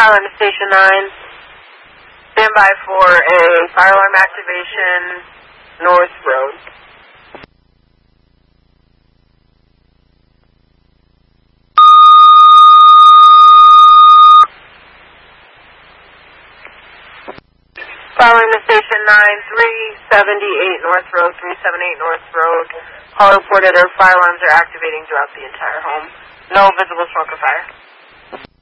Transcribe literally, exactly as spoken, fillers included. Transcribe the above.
Fire alarm to Station nine. Stand by for a fire alarm activation, North Road. Fire alarm to Station nine, three seventy-eight North Road, three seventy-eight North Road. Call reported our fire alarms are activating throughout the entire home. No visible smoke or fire.